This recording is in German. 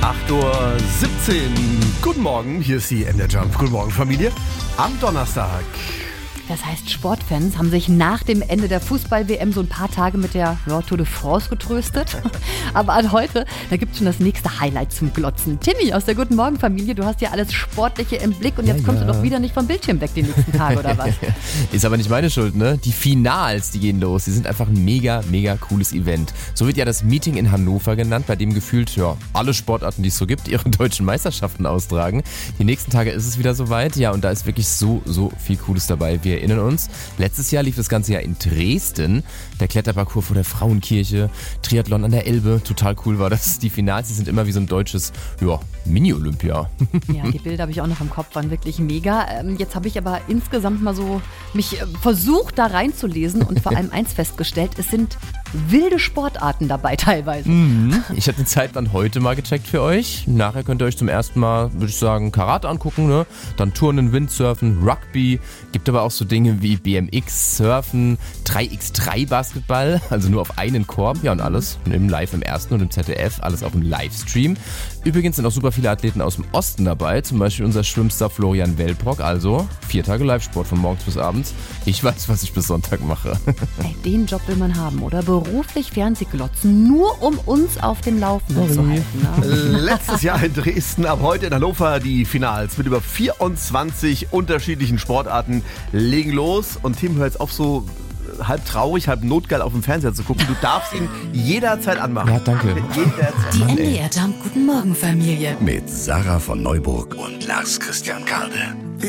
8:17 Uhr. Guten Morgen, hier ist die MDR Jump. Guten Morgen, Familie. Am Donnerstag. Das heißt, Sportfans haben sich nach dem Ende der Fußball-WM so ein paar Tage mit der Tour de France getröstet. Aber an heute, da gibt es schon das nächste Highlight zum Glotzen. Timmy aus der Guten Morgen-Familie, du hast ja alles Sportliche im Blick und jetzt kommst du doch wieder nicht vom Bildschirm weg die nächsten Tage, oder was? Ist aber nicht meine Schuld, ne? Die Finals, die gehen los. Die sind einfach ein mega, mega cooles Event. So wird ja das Meeting in Hannover genannt, bei dem gefühlt alle Sportarten, die es so gibt, ihre deutschen Meisterschaften austragen. Die nächsten Tage ist es wieder soweit. Ja, und da ist wirklich so viel Cooles dabei. Wir erinnern uns, letztes Jahr lief das ganze Jahr in Dresden. Der Kletterparcours vor der Frauenkirche, Triathlon an der Elbe. Total cool war das. Die Finals, die sind immer wie so ein deutsches, Mini-Olympia. Ja, die Bilder habe ich auch noch im Kopf, waren wirklich mega. Jetzt habe ich aber insgesamt mal so mich versucht, da reinzulesen und vor allem eins festgestellt, es sind wilde Sportarten dabei teilweise. Ich habe den Zeitplan heute mal gecheckt für euch. Nachher könnt ihr euch zum ersten Mal, würde ich sagen, Karate angucken, ne? Dann Turnen, Windsurfen, Rugby. Gibt aber auch so Dinge wie BMX, Surfen, 3x3 Basketball, also nur auf einen Korb. Ja, und alles live im Ersten und im ZDF, alles auch im Livestream. Übrigens sind auch super viele Athleten aus dem Osten dabei, zum Beispiel unser Schwimmstar Florian Wellbrock. Also 4 Tage Live-Sport von morgens bis abends. Ich weiß, was ich bis Sonntag mache. Ey, den Job will man haben, oder? Beruflich Fernsehglotzen, nur um uns auf dem Laufenden zu halten. Ne? Letztes Jahr in Dresden, ab heute in Hannover die Finals mit über 24 unterschiedlichen Sportarten legen los. Und Tim, hör jetzt auf, so halb traurig, halb notgeil auf dem Fernseher zu gucken. Du darfst ihn jederzeit anmachen. Ja, danke. Jederzeit. Die MDR Jump Guten Morgen Familie. Mit Sarah von Neuburg und Lars Christian Kade.